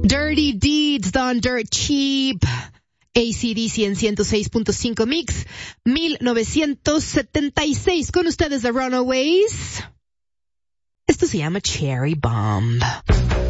Dirty Deeds Done Dirt Cheap. AC/DC en 106.5 Mix, 1976. Con ustedes The Runaways. Esto se llama Cherry Bomb.